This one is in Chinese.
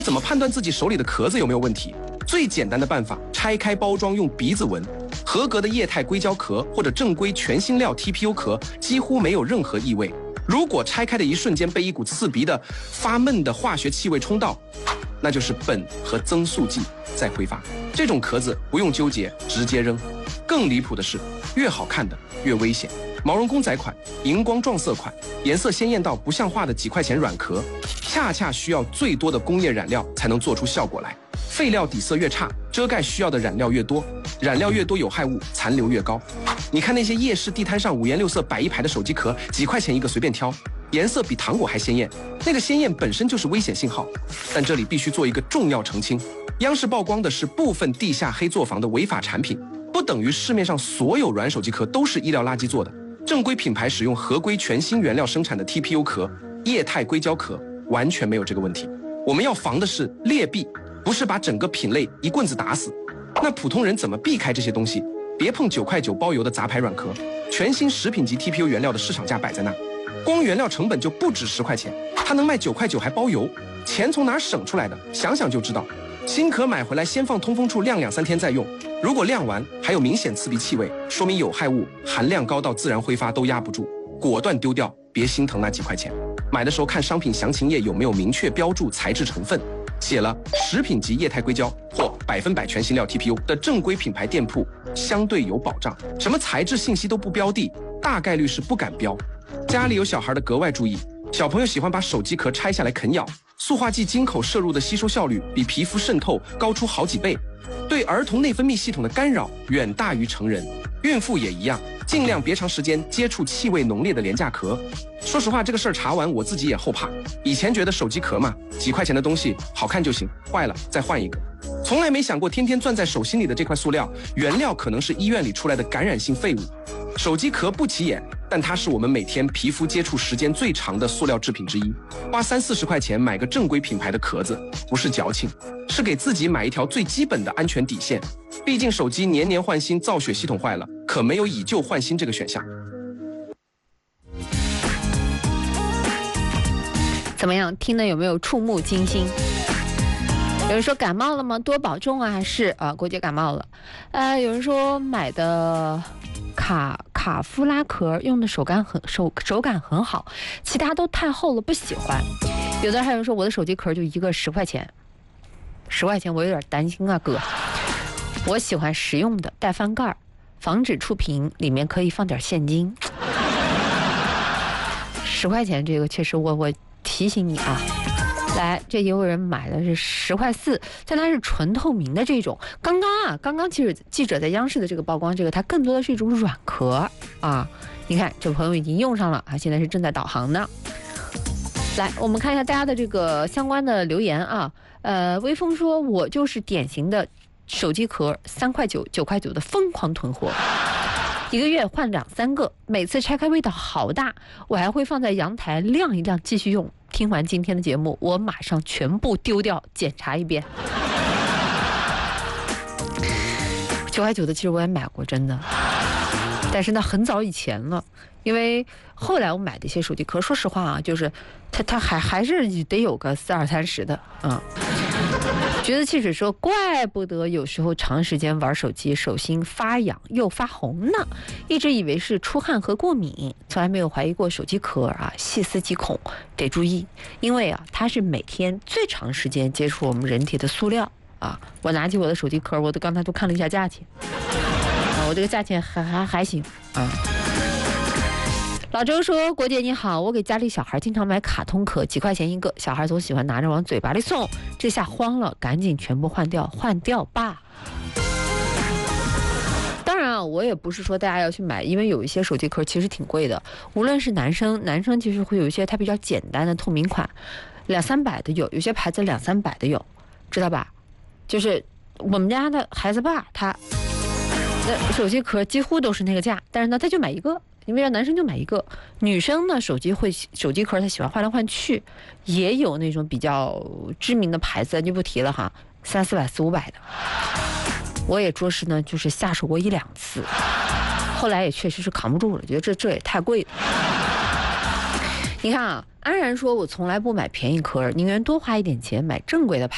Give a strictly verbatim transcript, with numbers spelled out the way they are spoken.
怎么判断自己手里的壳子有没有问题？最简单的办法，拆开包装用鼻子闻。合格的液态硅胶壳或者正规全新料 T P U 壳几乎没有任何异味。如果拆开的一瞬间被一股刺鼻的发闷的化学气味冲到，那就是苯和增速剂在挥发。这种壳子不用纠结，直接扔。更离谱的是，越好看的越危险。毛绒公仔款、荧光撞色款，颜色鲜艳到不像话的几块钱软壳，恰恰需要最多的工业染料才能做出效果来。废料底色越差，遮盖需要的染料越多，染料越多，有害物残留越高。你看那些夜市地摊上五颜六色摆一排的手机壳，几块钱一个随便挑，颜色比糖果还鲜艳，那个鲜艳本身就是危险信号。但这里必须做一个重要澄清，央视曝光的是部分地下黑作坊的违法产品，不等于市面上所有软手机壳都是医疗垃圾做的。正规品牌使用合规全新原料生产的 T P U 壳、液态硅胶壳，完全没有这个问题。我们要防的是劣币，不是把整个品类一棍子打死。那普通人怎么避开这些东西？别碰九块九包邮的杂牌软壳，全新食品级 T P U 原料的市场价摆在那，光原料成本就不止十块钱，它能卖九块九还包邮，钱从哪儿省出来的？想想就知道。新壳买回来先放通风处晾两三天再用，如果晾完还有明显刺鼻气味，说明有害物含量高到自然挥发都压不住，果断丢掉，别心疼那几块钱。买的时候看商品详情页有没有明确标注材质成分，写了食品级液态硅胶或百分百全新料 T P U 的正规品牌店铺相对有保障。什么材质信息都不标的，大概率是不敢标。家里有小孩的格外注意，小朋友喜欢把手机壳拆下来啃咬，塑化剂经口摄入的吸收效率比皮肤渗透高出好几倍，对儿童内分泌系统的干扰远大于成人。孕妇也一样，尽量别长时间接触气味浓烈的廉价壳。说实话，这个事儿查完我自己也后怕。以前觉得手机壳嘛，几块钱的东西好看就行，坏了再换一个。从来没想过天天攥在手心里的这块塑料，原料可能是医院里出来的感染性废物。手机壳不起眼，但它是我们每天皮肤接触时间最长的塑料制品之一。花三四十块钱买个正规品牌的壳子，不是矫情，是给自己买一条最基本的安全底线。毕竟手机年年换新，造血系统坏了，可没有以旧换新这个选项。 怎么样？听的有没有触目惊心？有人说感冒了吗？多保重啊！是啊，国姐感冒了。呃，有人说买的卡卡夫拉壳用的手感很手手感很好，其他都太厚了，不喜欢。有的还有人说我的手机壳就一个十块钱，十块钱我有点担心啊，哥。我喜欢实用的，带翻盖，防止触屏，里面可以放点现金。十块钱这个确实我我提醒你啊。来，这也有人买的是十块四，但它是纯透明的这种。刚刚啊，刚刚记者记者在央视的这个曝光，这个它更多的是一种软壳啊。你看，这朋友已经用上了啊，现在是正在导航呢。来，我们看一下大家的这个相关的留言啊。呃，微风说，我就是典型的手机壳三块九、九块九的疯狂囤货。一个月换两三个，每次拆开味道好大，我还会放在阳台晾一晾继续用。听完今天的节目，我马上全部丢掉，检查一遍。九块九的其实我也买过，真的，但是那很早以前了。因为后来我买的一些手机壳，说实话啊，就是它它还还是得有个四二三十的啊。橘子汽水说，怪不得有时候长时间玩手机，手心发痒又发红呢。一直以为是出汗和过敏，从来没有怀疑过手机壳啊，细思极恐，得注意，因为啊，它是每天最长时间接触我们人体的塑料啊。我拿起我的手机壳，我都刚才都看了一下价钱，啊，我这个价钱还还还行啊。老周说，国姐你好，我给家里小孩经常买卡通壳，几块钱一个，小孩总喜欢拿着往嘴巴里送，这下慌了，赶紧全部换掉，换掉吧。当然啊，我也不是说大家要去买，因为有一些手机壳其实挺贵的，无论是男生，男生其实会有一些它比较简单的透明款，两三百的有，有些牌子两三百的有，知道吧？就是我们家的孩子爸他那手机壳几乎都是那个价，但是呢他就买一个，因为让男生就买一个，女生呢手机会手机壳她喜欢换来换去，也有那种比较知名的牌子就不提了哈，三四百四五百的，我也着实呢就是下手过一两次，后来也确实是扛不住了，觉得这这也太贵了。你看啊，安然说，我从来不买便宜壳，宁愿多花一点钱买正规的牌。